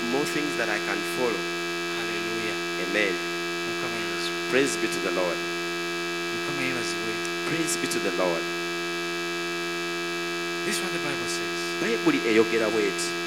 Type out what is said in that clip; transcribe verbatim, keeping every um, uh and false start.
more things that I can follow. Hallelujah. Amen. Mukama yebazibwe. Praise be to the Lord. Mukama yebazibwe. Praise be to the Lord. This is what the Bible says. Bayibuli eyogera bw'eti.